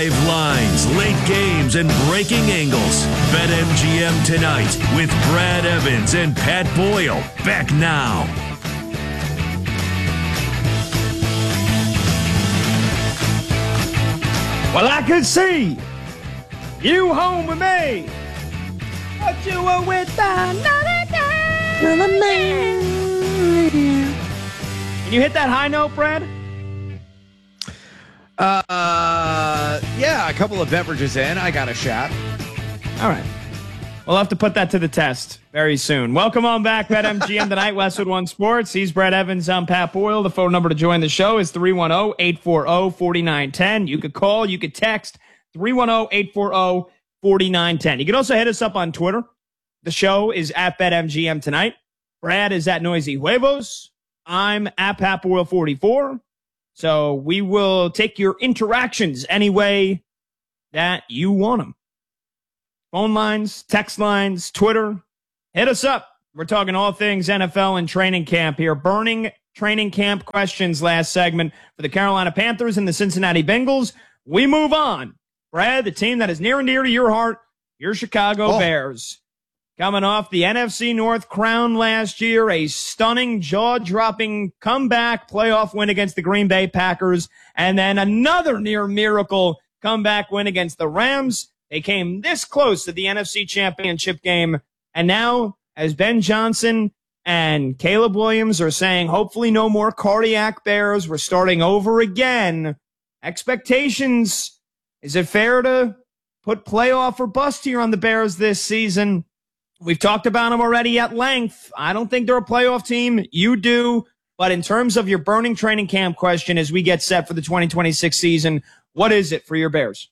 Live lines, late games, and breaking angles. BetMGM tonight with Brad Evans and Pat Boyle. Back now. Well, I could see you home with me, but you were with another man. Can you hit that high note, Brad? Yeah, a couple of beverages in. I got a shot. All right. We'll have to put that to the test very soon. Welcome on back, BetMGM tonight, Westwood One Sports. He's Brad Evans. I'm Pat Boyle. The phone number to join the show is 310-840-4910. You could call, you could text 310-840-4910. You can also hit us up on Twitter. The show is at BetMGM tonight. Brad is at Noisy Huevos. I'm at Pat Boyle 44. So we will take your interactions any way that you want them. Phone lines, text lines, Twitter. Hit us up. We're talking all things NFL and training camp here. Burning training camp questions last segment for the Carolina Panthers and the Cincinnati Bengals. We move on. Brad, the team that is near and dear to your heart, your Chicago Bears. Coming off the NFC North crown last year, a stunning, jaw-dropping comeback playoff win against the Green Bay Packers, and then another near-miracle comeback win against the Rams. They came this close to the NFC Championship game, and now, as Ben Johnson and Caleb Williams are saying, hopefully no more cardiac Bears, we're starting over again. Expectations, is it fair to put playoff or bust here on the Bears this season? We've talked about them already at length. I don't think they're a playoff team. You do. But in terms of your burning training camp question as we get set for the 2026 season, what is it for your Bears?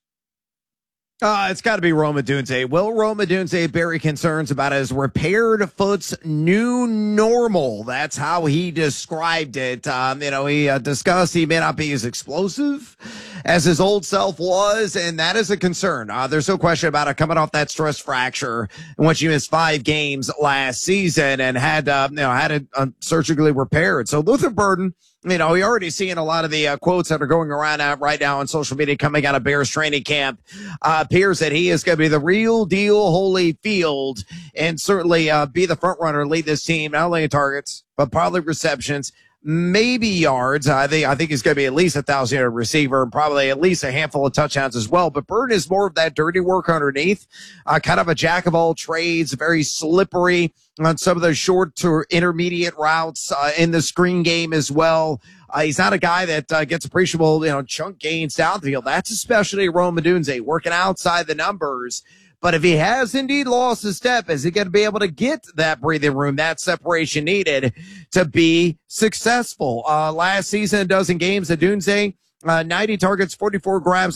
It's got to be Rome Odunze. Will Rome Odunze bury concerns about his repaired foot's new normal? That's how he described it. He discussed he may not be as explosive as his old self was, and that is a concern. There's no question about it, coming off that stress fracture in which he missed 5 games last season and had it surgically repaired. So Luther Burden, you're already seeing a lot of the quotes that are going around right now on social media coming out of Bears training camp. Appears that he is going to be the real deal Holyfield and certainly be the front runner, lead this team, not only in targets, but probably receptions, maybe yards. I think he's going to be at least 1,000-yard receiver and probably at least a handful of touchdowns as well. But Burden is more of that dirty work underneath, kind of a jack of all trades, very slippery on some of those short to intermediate routes in the screen game as well. He's not a guy that gets appreciable, chunk gains down the field. That's especially Rome Odunze, working outside the numbers. But if he has indeed lost a step, is he going to be able to get that breathing room, that separation needed to be successful? Last season, a dozen games, Odunze, 90 targets, 44 grabs,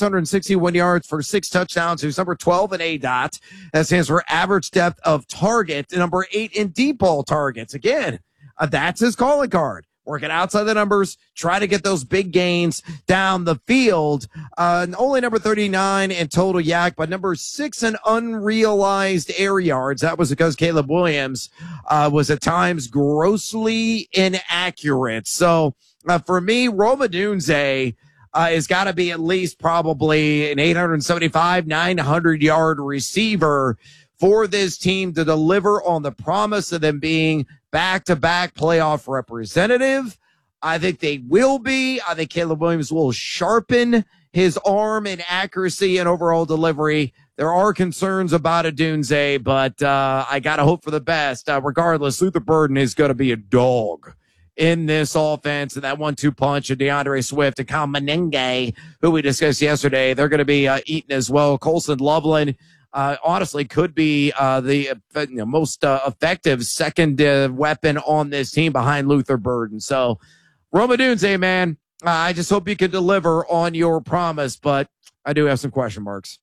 661 yards for 6 touchdowns. He was number 12 in ADOT. That stands for average depth of target, number 8 in deep ball targets. Again, that's his calling card. Working outside the numbers, try to get those big gains down the field. Only number 39 in total yak, but number 6 in unrealized air yards. That was because Caleb Williams was at times grossly inaccurate. So for me, Rome Odunze has got to be at least probably an 875, 900-yard receiver for this team to deliver on the promise of them being back-to-back playoff representative. I think they will be. I think Caleb Williams will sharpen his arm and accuracy and overall delivery. There are concerns about Odunze, but I got to hope for the best. Regardless, Luther Burden is going to be a dog in this offense, and that 1-2 punch of DeAndre Swift and Kyle Menenge, who we discussed yesterday, they're going to be eaten as well. Colson Loveland, honestly, could be the most effective second weapon on this team behind Luther Burden. So, Rome Odunze, man, I just hope you can deliver on your promise, but I do have some question marks.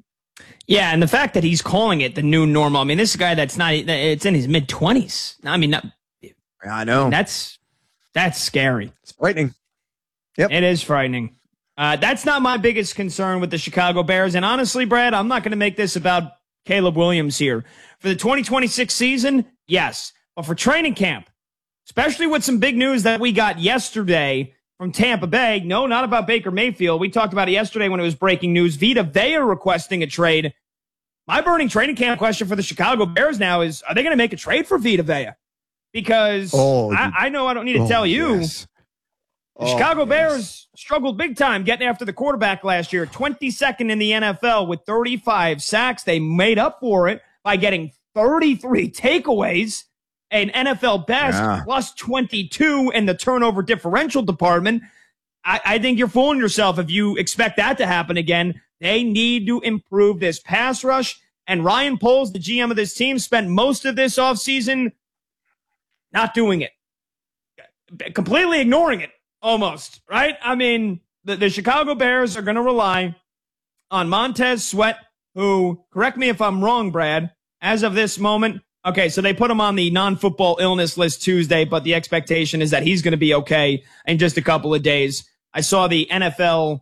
Yeah, and the fact that he's calling it the new normal. I mean, this is a guy that's it's in his mid-20s. I know. That's scary. It's frightening. Yep. It is frightening. That's not my biggest concern with the Chicago Bears. And honestly, Brad, I'm not going to make this about Caleb Williams here. For the 2026 season, yes. But for training camp, especially with some big news that we got yesterday from Tampa Bay. No, not about Baker Mayfield. We talked about it yesterday when it was breaking news. Vita Vea requesting a trade. My burning training camp question for the Chicago Bears now is, are they going to make a trade for Vita Vea? Because I know I don't need to tell you. Yes. The Chicago Bears struggled big time getting after the quarterback last year. 22nd in the NFL with 35 sacks. They made up for it by getting 33 takeaways, an NFL best, plus 22 in the turnover differential department. I think you're fooling yourself if you expect that to happen again. They need to improve this pass rush. And Ryan Poles, the GM of this team, spent most of this offseason not doing it, completely ignoring it almost, right? I mean, the Chicago Bears are going to rely on Montez Sweat, who, correct me if I'm wrong, Brad, as of this moment, okay, so they put him on the non-football illness list Tuesday, but the expectation is that he's going to be okay in just a couple of days. I saw the NFL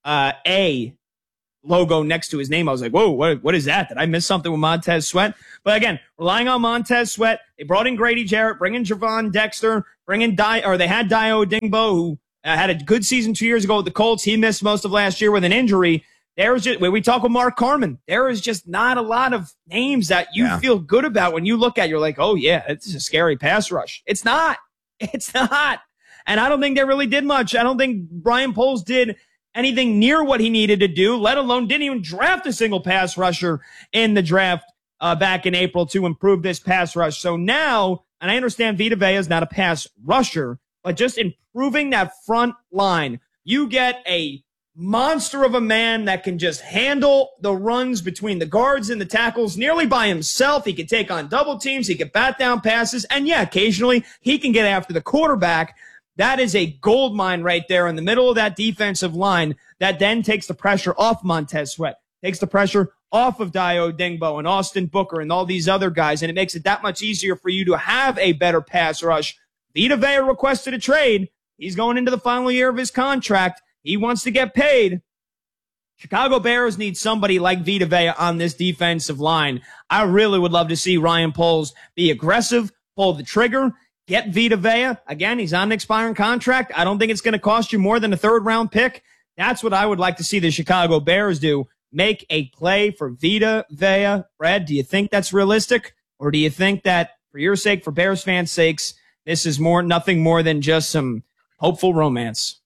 A logo next to his name. I was like, whoa, what is that? Did I miss something with Montez Sweat? But again, relying on Montez Sweat, they brought in Grady Jarrett, bring in Javon Dexter, they had Dio Dingbo, who had a good season 2 years ago with the Colts. He missed most of last year with an injury. When we talk with Mark Carman, there is just not a lot of names that you feel good about when you look at. You're like, oh yeah, it's a scary pass rush. It's not. And I don't think they really did much. I don't think Brian Poles did anything near what he needed to do, let alone didn't even draft a single pass rusher in the draft back in April to improve this pass rush. So now, and I understand Vita Vea is not a pass rusher, but just improving that front line. You get a monster of a man that can just handle the runs between the guards and the tackles nearly by himself. He can take on double teams. He can bat down passes. And yeah, occasionally he can get after the quarterback. That is a gold mine right there in the middle of that defensive line that then takes the pressure off Montez Sweat, takes the pressure off of Dio Dingbo and Austin Booker and all these other guys, and it makes it that much easier for you to have a better pass rush. Vita Vea requested a trade. He's going into the final year of his contract. He wants to get paid. Chicago Bears need somebody like Vita Vea on this defensive line. I really would love to see Ryan Poles be aggressive, pull the trigger, get Vita Vea. Again, he's on an expiring contract. I don't think it's going to cost you more than a third-round pick. That's what I would like to see the Chicago Bears do. Make a play for Vita Vea. Brad, do you think that's realistic? Or do you think that, for your sake, for Bears fans' sakes, this is nothing more than just some hopeful romance?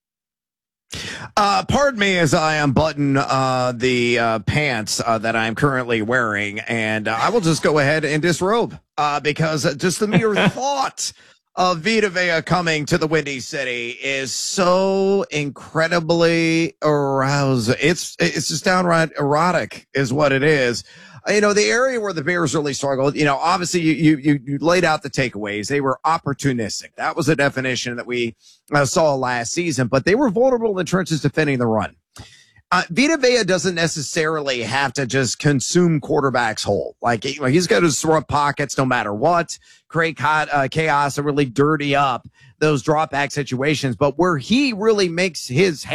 Pardon me as I unbutton the pants that I'm currently wearing, and I will just go ahead and disrobe because just the mere thought of Vita Vea coming to the Windy City is so incredibly arousing. It's just downright erotic is what it is. You know, the area where the Bears really struggled, you know, obviously you laid out the takeaways. They were opportunistic. That was a definition that we saw last season, but they were vulnerable in the trenches defending the run. Vita Vea doesn't necessarily have to just consume quarterbacks whole. Like he's got to disrupt pockets no matter what, create chaos and really dirty up those drop back situations. But where he really makes his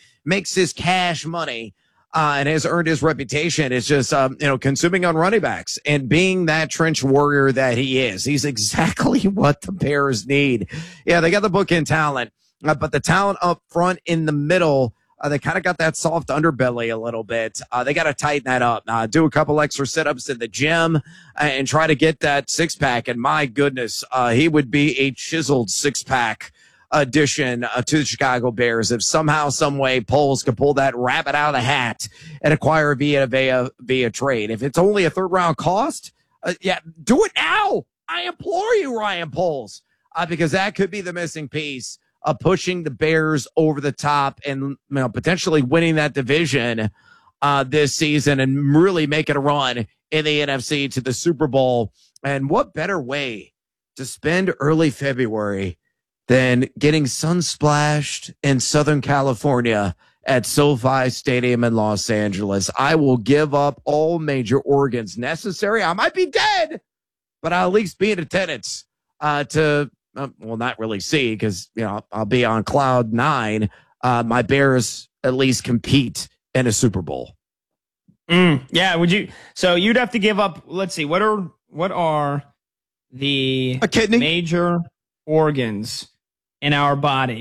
cash money, and has earned his reputation is just, consuming on running backs and being that trench warrior that he is. He's exactly what the Bears need. Yeah, they got the bookend talent, but the talent up front in the middle, they kind of got that soft underbelly a little bit. They got to tighten that up. Do a couple extra sit-ups in the gym and try to get that six-pack. And my goodness, he would be a chiseled six-pack addition to the Chicago Bears if somehow, some way, Poles could pull that rabbit out of the hat and acquire via trade. If it's only a third-round cost, do it now. I implore you, Ryan Poles, because that could be the missing piece of pushing the Bears over the top and potentially winning that division this season and really making a run in the NFC to the Super Bowl. And what better way to spend early February than getting sun-splashed in Southern California at SoFi Stadium in Los Angeles? I will give up all major organs necessary. I might be dead, but I'll at least be in attendance to, not really see because, I'll be on cloud nine. My Bears at least compete in a Super Bowl. Yeah, would you? So you'd have to give up, let's see, what are the major organs in our body?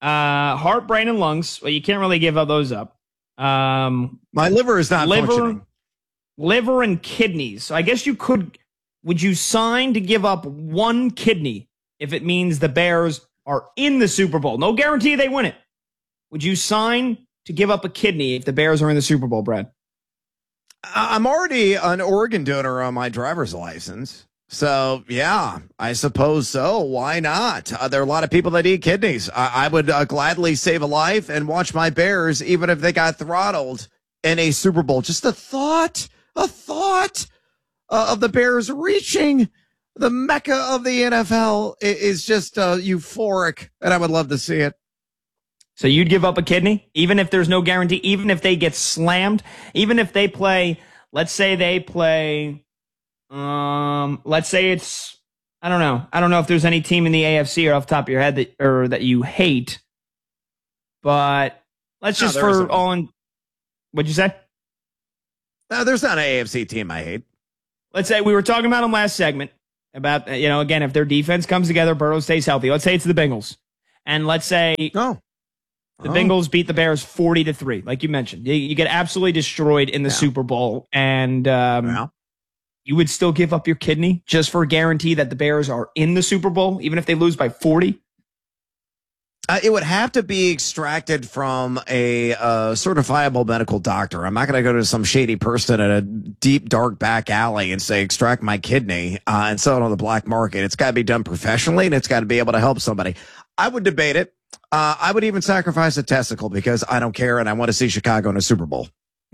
Heart, brain, and lungs. Well, you can't really give those up. My liver is not functioning. Liver and kidneys. So I guess you could. Would you sign to give up one kidney if it means the Bears are in the Super Bowl? No guarantee they win it. Would you sign to give up a kidney if the Bears are in the Super Bowl, Brad? I'm already an organ donor on my driver's license. So, yeah, I suppose so. Why not? There are a lot of people that need kidneys. I would gladly save a life and watch my Bears, even if they got throttled in a Super Bowl. Just a thought of the Bears reaching the mecca of the NFL is just euphoric, and I would love to see it. So you'd give up a kidney, even if there's no guarantee, even if they get slammed, even if they play, let's say they play, let's say it's, I don't know. I don't know if there's any team in the AFC or off the top of your head that you hate, but let's just for all in, what'd you say? No, there's not an AFC team I hate. Let's say we were talking about them last segment about, again, if their defense comes together, Burrow stays healthy. Let's say it's the Bengals. And let's say the Bengals beat the Bears 40-3, like you mentioned. You get absolutely destroyed in the Super Bowl. And you would still give up your kidney just for a guarantee that the Bears are in the Super Bowl, even if they lose by 40? It would have to be extracted from a certifiable medical doctor. I'm not going to go to some shady person at a deep, dark back alley and say, extract my kidney and sell it on the black market. It's got to be done professionally, and it's got to be able to help somebody. I would debate it. I would even sacrifice a testicle because I don't care, and I want to see Chicago in a Super Bowl.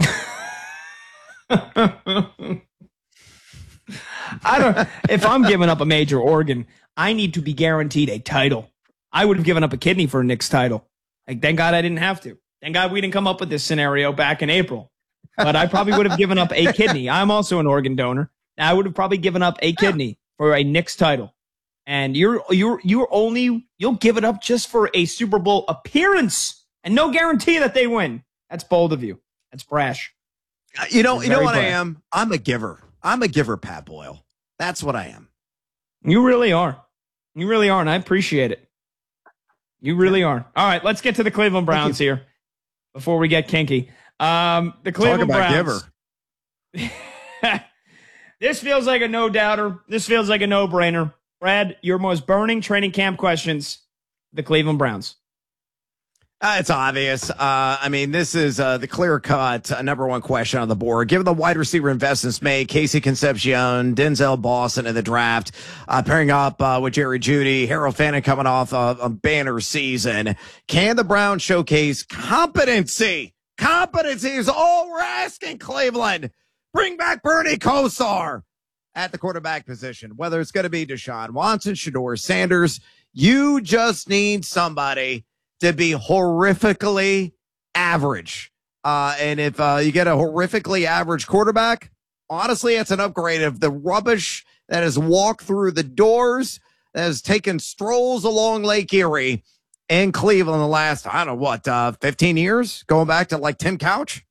If I'm giving up a major organ, I need to be guaranteed a title. I would have given up a kidney for a Knicks title. Like, thank God I didn't have to. Thank God we didn't come up with this scenario back in April. But I probably would have given up a kidney. I'm also an organ donor. I would have probably given up a kidney for a Knicks title. And you'll give it up just for a Super Bowl appearance and no guarantee that they win. That's bold of you. That's brash. You know what brash. I am? I'm a giver. I'm a giver, Pat Boyle. That's what I am. You really are. You really are, and I appreciate it. You really are. All right, let's get to the Cleveland Browns here before we get kinky. The Cleveland Browns. Giver. This feels like a no-doubter. This feels like a no-brainer. Brad, your most burning training camp questions, the Cleveland Browns. It's obvious. This is the clear-cut number one question on the board. Given the wide receiver investments made, Casey Concepcion, Denzel Boston in the draft, pairing up with Jerry Jeudy, Harold Fannin coming off a banner season, can the Browns showcase competency? Competency is all we're asking, Cleveland. Bring back Bernie Kosar at the quarterback position, whether it's going to be Deshaun Watson, Shedeur Sanders. You just need somebody to be horrifically average. And if you get a horrifically average quarterback, honestly, it's an upgrade of the rubbish that has walked through the doors, that has taken strolls along Lake Erie in Cleveland the last, 15 years, going back to like Tim Couch.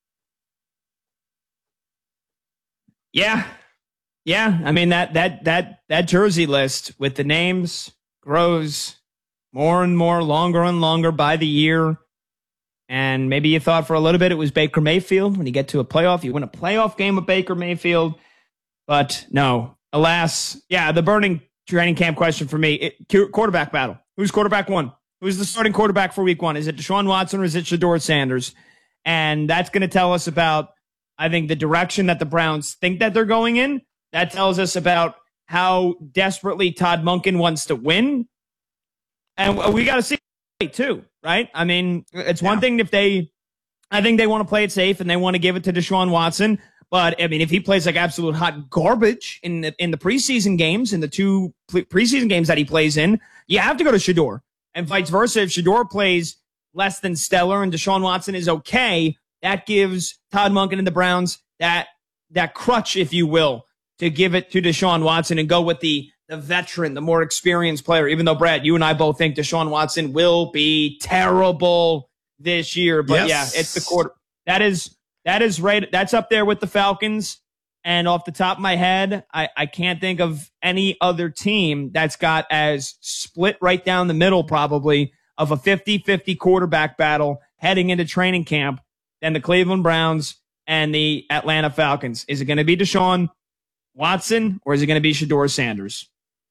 Yeah. I mean, that jersey list with the names grows more and more, longer and longer by the year. And maybe you thought for a little bit it was Baker Mayfield. When you get to a playoff, you win a playoff game with Baker Mayfield. But no, alas, the burning training camp question for me, quarterback battle. Who's quarterback one? Who's the starting quarterback for week one? Is it Deshaun Watson or is it Shedeur Sanders? And that's going to tell us about, I think, the direction that the Browns think that they're going in. That tells us about how desperately Todd Monken wants to win. And we got to see too, right? I mean, it's one thing if I think they want to play it safe and they want to give it to Deshaun Watson. But I mean, if he plays like absolute hot garbage in the preseason games, in the two preseason games that he plays in, you have to go to Shedeur, and vice versa. If Shedeur plays less than stellar and Deshaun Watson is okay, that gives Todd Monken and the Browns that crutch, if you will, to give it to Deshaun Watson and go with the veteran, the more experienced player, even though, Brad, you and I both think Deshaun Watson will be terrible this year. But it's the quarter. That is right. That's up there with the Falcons. And off the top of my head, I can't think of any other team that's got as split right down the middle, probably, of a 50-50 quarterback battle heading into training camp than the Cleveland Browns and the Atlanta Falcons? Is it going to be Deshaun Watson or is it going to be Shedeur Sanders?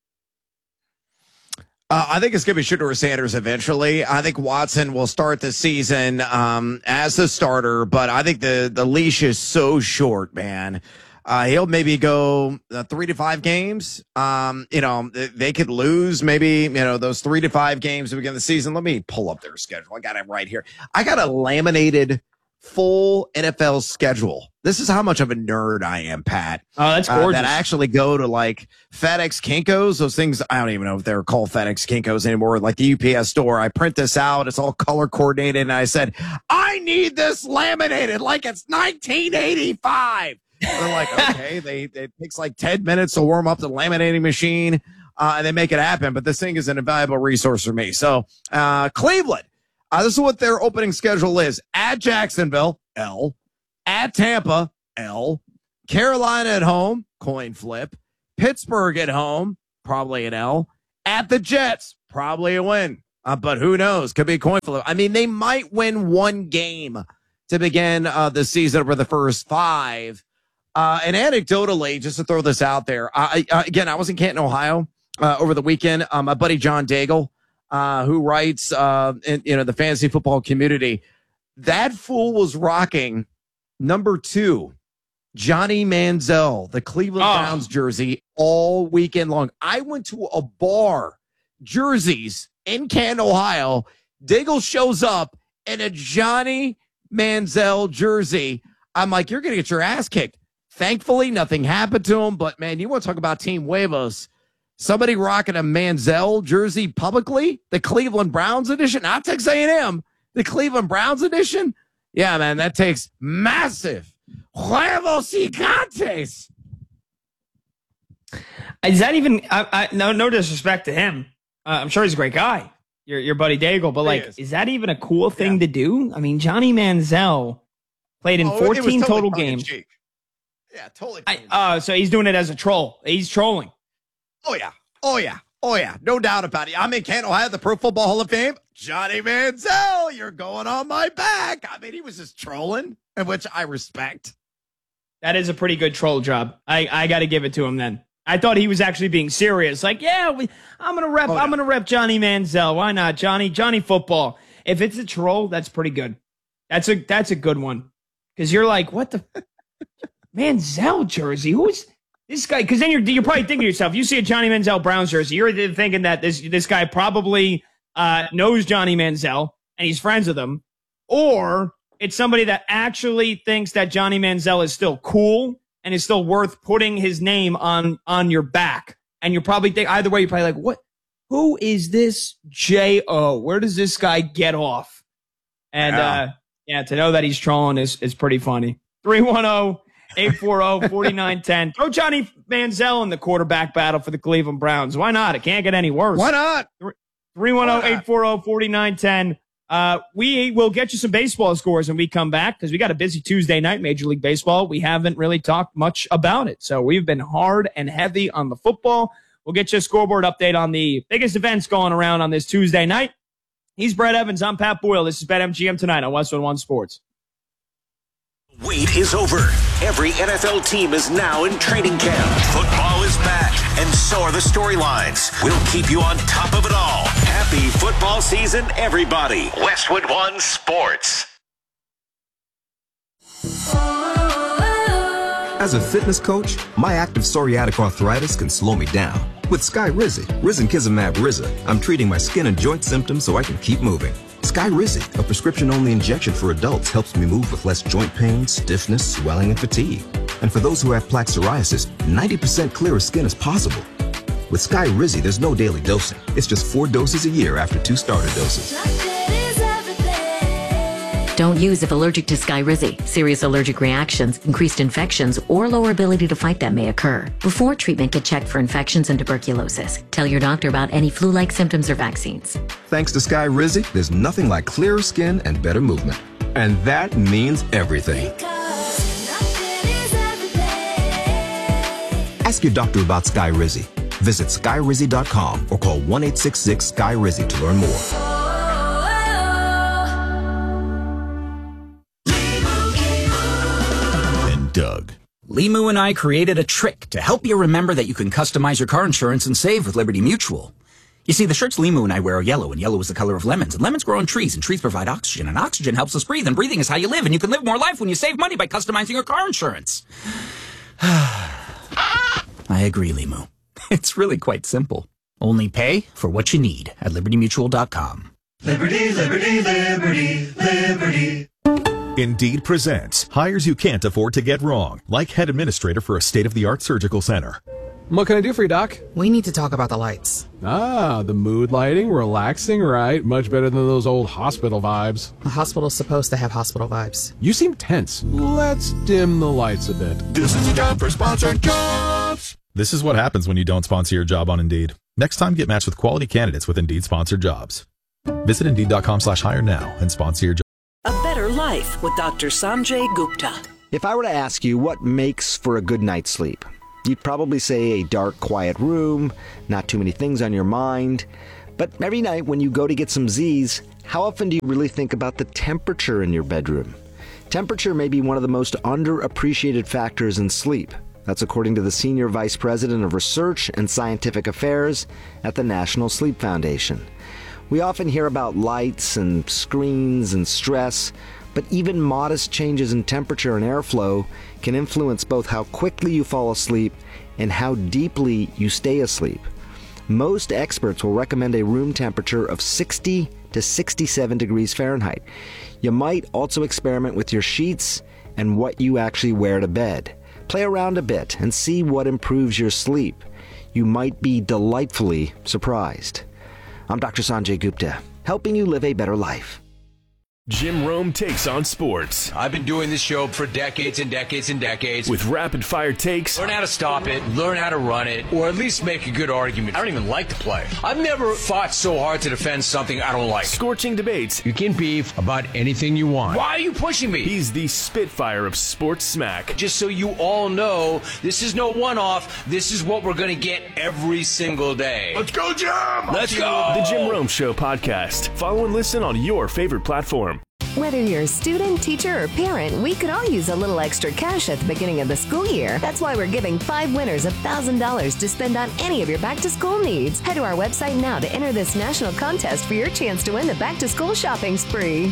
I think it's going to be Shedeur Sanders eventually. I think Watson will start the season as a starter, but I think the leash is so short, man. He'll maybe go 3 to 5 games. They could lose maybe, those 3 to 5 games at the beginning of the season. Let me pull up their schedule. I got it right here. I got a laminated full NFL schedule. This is how much of a nerd I am, Pat. Oh, that's gorgeous. That I actually go to like FedEx Kinkos, those things. I don't even know if they're called FedEx Kinkos anymore, like the UPS store. I print this out. It's all color coordinated. And I said, I need this laminated like it's 1985. They're like, okay, it takes like 10 minutes to warm up the laminating machine, and they make it happen. But this thing is an invaluable resource for me. So Cleveland, this is what their opening schedule is. At Jacksonville, L. At Tampa, L. Carolina at home, coin flip. Pittsburgh at home, probably an L. At the Jets, probably a win. But who knows? Could be a coin flip. I mean, they might win one game to begin the season over the first 5. And anecdotally, just to throw this out there, I was in Canton, Ohio over the weekend. My buddy John Daigle, who writes in the fantasy football community, that fool was rocking number 2, Johnny Manziel, the Cleveland Browns jersey all weekend long. I went to a bar, Jerseys, in Canton, Ohio. Daigle shows up in a Johnny Manziel jersey. I'm like, you're going to get your ass kicked. Thankfully, nothing happened to him, but man, you want to talk about Team Huevos. Somebody rocking a Manziel jersey publicly, the Cleveland Browns edition, not Texas A&M, the Cleveland Browns edition. Yeah, man, that takes massive huevos gigantes. Is that even, no disrespect to him. I'm sure he's a great guy, your buddy Daigle, but is that even a cool thing to do? I mean, Johnny Manziel played in 14 total games. Yeah, totally. So he's doing it as a troll. He's trolling. Oh, yeah. No doubt about it. I'm in Canton, Ohio, the Pro Football Hall of Fame. Johnny Manziel, you're going on my back. I mean, he was just trolling, and which I respect. That is a pretty good troll job. I got to give it to him then. I thought he was actually being serious. Like, I'm going to rep Johnny Manziel. Why not? Johnny football. If it's a troll, that's pretty good. That's a good one. Because you're like, what the Manziel jersey? Who is this guy? Because then you're probably thinking to yourself, you see a Johnny Manziel Browns jersey, you're thinking that this guy probably knows Johnny Manziel and he's friends with him, or it's somebody that actually thinks that Johnny Manziel is still cool and is still worth putting his name on your back. And you're probably either way, you're probably like, what? Who is this J.O.? Where does this guy get off? And to know that he's trolling is pretty funny. 310-840-4910. Throw Johnny Manziel in the quarterback battle for the Cleveland Browns. Why not? It can't get any worse. Why not? 310-840-4910. We will get you some baseball scores when we come back because we got a busy Tuesday night, Major League Baseball. We haven't really talked much about it. So we've been hard and heavy on the football. We'll get you a scoreboard update on the biggest events going around on this Tuesday night. He's Brad Evans. I'm Pat Boyle. This is BetMGM tonight on Westwood One Sports. Wait is over. Every NFL team is now in training camp. Football is back, and so are the storylines. We'll keep you on top of it all. Happy football season, everybody. Westwood One Sports. As a fitness coach, my active psoriatic arthritis can slow me down. With Skyrizi, Risankizumab Riza, I'm treating my skin and joint symptoms so I can keep moving. Skyrizi, a prescription-only injection for adults, helps me move with less joint pain, stiffness, swelling, and fatigue. And for those who have plaque psoriasis, 90% clearer skin is possible. With Skyrizi, there's no daily dosing. It's just 4 doses a year after 2 starter doses. Don't use if allergic to Skyrizi. Serious allergic reactions, increased infections, or lower ability to fight them may occur. Before treatment, get checked for infections and tuberculosis. Tell your doctor about any flu-like symptoms or vaccines. Thanks to Skyrizi, there's nothing like clearer skin and better movement. And that means everything. Ask your doctor about Skyrizi. Visit Skyrizi.com or call 1-866-SKYRIZI to learn more. Doug. Limu and I created a trick to help you remember that you can customize your car insurance and save with Liberty Mutual. You see, the shirts Limu and I wear are yellow, and yellow is the color of lemons, and lemons grow on trees, and trees provide oxygen, and oxygen helps us breathe, and breathing is how you live, and you can live more life when you save money by customizing your car insurance. I agree, Limu. It's really quite simple. Only pay for what you need at libertymutual.com. Liberty, liberty, liberty, liberty. Indeed presents hires you can't afford to get wrong, like head administrator for a state-of-the-art surgical center. What can I do for you, Doc? We need to talk about the lights. Ah, the mood lighting, relaxing, right? Much better than those old hospital vibes. A hospital's supposed to have hospital vibes. You seem tense. Let's dim the lights a bit. This is time for sponsored jobs. This is what happens when you don't sponsor your job on Indeed. Next time, get matched with quality candidates with Indeed-sponsored jobs. Visit Indeed.com/hire now and sponsor your job. A Better Life with Dr. Sanjay Gupta. If I were to ask you what makes for a good night's sleep, you'd probably say a dark, quiet room, not too many things on your mind. But every night when you go to get some Z's, how often do you really think about the temperature in your bedroom? Temperature may be one of the most underappreciated factors in sleep. That's according to the Senior Vice President of Research and Scientific Affairs at the National Sleep Foundation. We often hear about lights and screens and stress, but even modest changes in temperature and airflow can influence both how quickly you fall asleep and how deeply you stay asleep. Most experts will recommend a room temperature of 60 to 67 degrees Fahrenheit. You might also experiment with your sheets and what you actually wear to bed. Play around a bit and see what improves your sleep. You might be delightfully surprised. I'm Dr. Sanjay Gupta, helping you live a better life. Jim Rome takes on sports. I've been doing this show for decades and decades and decades. With rapid-fire takes. Learn how to stop it, learn how to run it, or at least make a good argument. I don't even like the play. I've never fought so hard to defend something I don't like. Scorching debates. You can beef about anything you want. Why are you pushing me? He's the Spitfire of sports smack. Just so you all know, this is no one-off. This is what we're going to get every single day. Let's go, Jim! Let's go! The Jim Rome Show podcast. Follow and listen on your favorite platform. Whether you're a student, teacher, or parent, we could all use a little extra cash at the beginning of the school year. That's why we're giving 5 winners $1,000 to spend on any of your back-to-school needs. Head to our website now to enter this national contest for your chance to win the back-to-school shopping spree.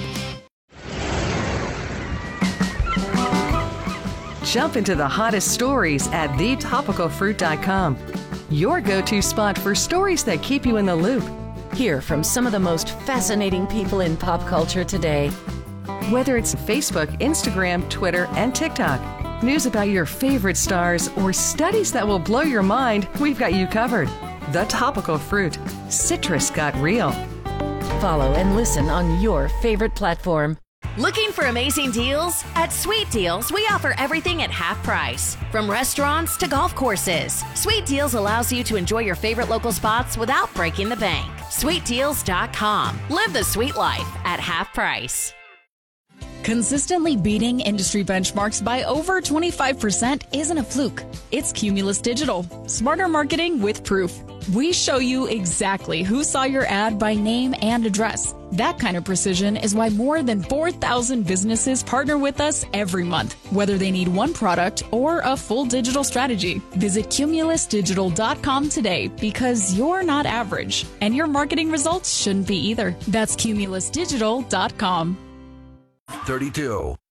Jump into the hottest stories at thetopicalfruit.com. Your go-to spot for stories that keep you in the loop. Hear from some of the most fascinating people in pop culture today. Whether it's Facebook, Instagram, Twitter, and TikTok, news about your favorite stars, or studies that will blow your mind, we've got you covered. The Topical Fruit. Citrus got real. Follow and listen on your favorite platform. Looking for amazing deals? At Sweet Deals, we offer everything at half price. From restaurants to golf courses, Sweet Deals allows you to enjoy your favorite local spots without breaking the bank. SweetDeals.com. Live the sweet life at half price. Consistently beating industry benchmarks by over 25% isn't a fluke. It's Cumulus Digital. Smarter marketing with proof. We show you exactly who saw your ad by name and address. That kind of precision is why more than 4,000 businesses partner with us every month, whether they need one product or a full digital strategy. Visit cumulusdigital.com today because you're not average, and your marketing results shouldn't be either. That's cumulusdigital.com. 32.